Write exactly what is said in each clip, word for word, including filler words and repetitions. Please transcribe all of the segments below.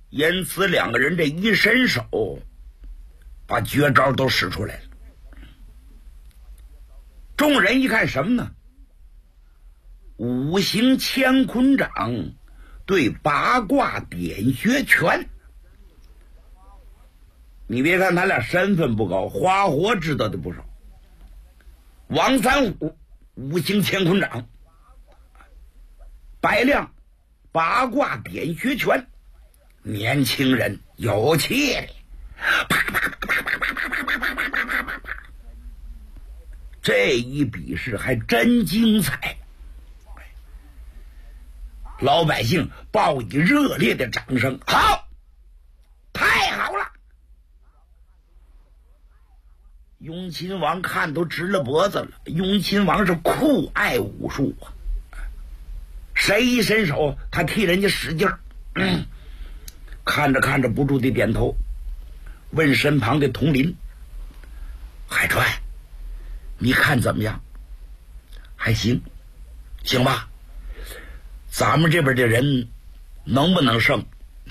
因此两个人这一伸手，把绝招都使出来了。众人一看什么呢？五行乾坤掌对八卦点穴拳。你别看他俩身份不高，花活知道的不少。王三虎五行乾坤掌，白亮八卦点穴拳，年轻人有气力，啪啪啪啪啪啪啪啪啪啪啪啪啪啪，这一比试还真精彩。老百姓报以热烈的掌声，好，太好了！雍亲王看都直了脖子了。雍亲王是酷爱武术啊，谁一伸手，他替人家使劲儿。嗯，看着看着不住地点头，问身旁的佟林：“海川，你看怎么样？”“还行，行吧。咱们这边的人能不能胜？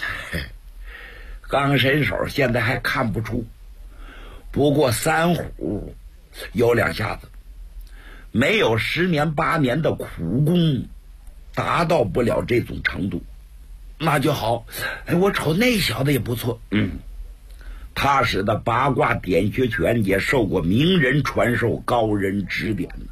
刚伸手，现在还看不出。不过三虎有两下子，没有十年八年的苦功，达到不了这种程度。那就好。哎，我瞅那小子也不错。嗯，他使的八卦点穴拳也受过名人传授，高人指点呢。”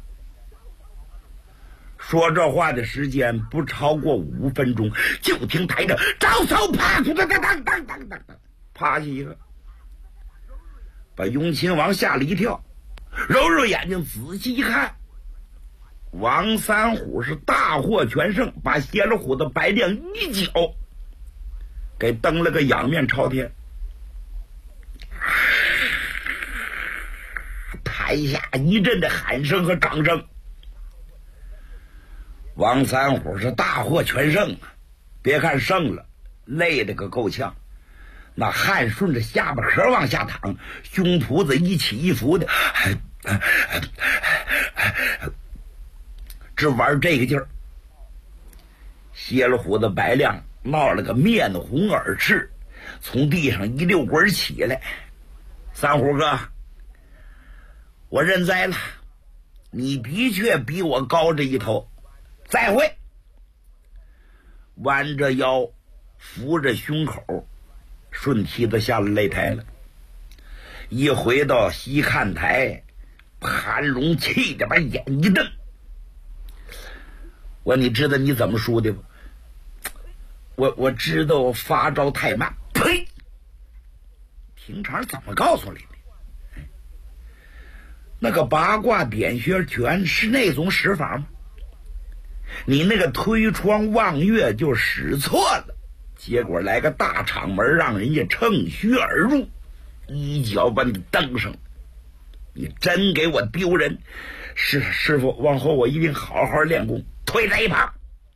说这话的时间不超过五分钟，就听台上招手啪，当当当当当当，啪一个，把雍亲王吓了一跳，揉揉眼睛仔细一看，王三虎是大获全胜，把蝎子虎的白亮一脚给蹬了个仰面朝天。台下一阵的喊声和掌声。王三虎是大获全胜啊！别看胜了，累得个够呛，那汗顺着下巴壳往下淌，胸脯子一起一伏的，只玩这个劲儿。蝎了虎的白亮闹了个面红耳赤，从地上一溜滚起来。三虎哥，我认栽了，你的确比我高这一头。再会。弯着腰，扶着胸口，顺梯子下了擂台了。一回到西看台，潘龙气得把眼一瞪：“我你知道你怎么输的不？”“我我知道，我发招太慢。”“呸！平常怎么告诉你的？那个八卦点穴拳是那种使法吗？你那个推窗望月就使错了，结果来个大场门，让人家乘虚而入，一脚把你蹬上，你真给我丢人！是师傅，往后我一定好好练功。”退在一旁。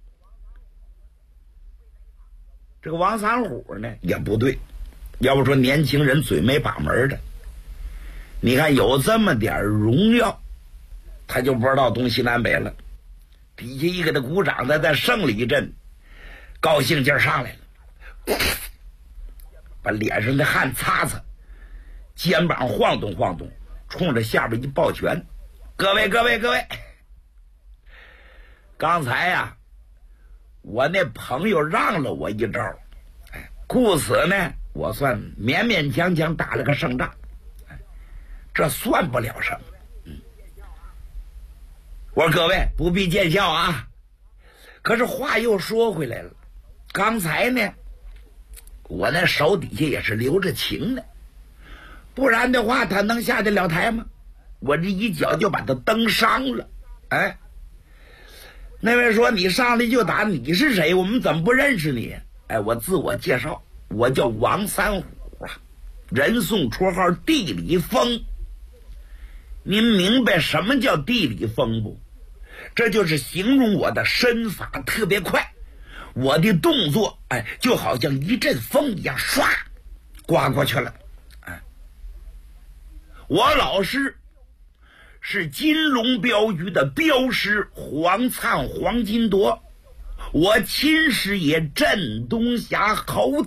这个王三虎呢也不对，要不说年轻人嘴没把门的，你看有这么点荣耀，他就不知道东西南北了。底下一给他鼓掌，再再胜了一阵，高兴劲儿上来了，把脸上的汗擦擦，肩膀晃动晃动，冲着下边一抱拳：“各位各位各位，刚才呀、啊，我那朋友让了我一招，哎，故此呢，我算勉勉强强打了个胜仗，哎，这算不了什么。我说各位不必见笑啊，可是话又说回来了，刚才呢，我那手底下也是留着情的，不然的话他能下得了台吗？我这一脚就把他蹬伤了。哎，那位说你上来就打，你是谁？我们怎么不认识你？哎，我自我介绍，我叫王三虎啊，人送绰号地理风。您明白什么叫地理风不？这就是形容我的身法特别快，我的动作哎，就好像一阵风一样，唰刮过去了。哎，我老师是金龙镖局的镖师黄灿黄金铎，我亲师爷镇东峡侯